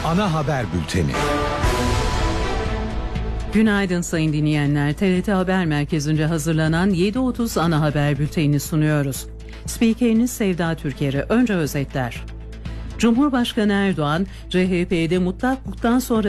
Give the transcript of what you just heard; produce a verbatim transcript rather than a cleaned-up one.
Ana Haber Bülteni. Günaydın sayın dinleyenler. T R T Haber Merkezi'nce hazırlanan yedi otuz Ana Haber Bülteni sunuyoruz. Spikeriniz Sevda Türker'i. Önce özetler. Cumhurbaşkanı Erdoğan, C H P'de mutlak hukuktan sonra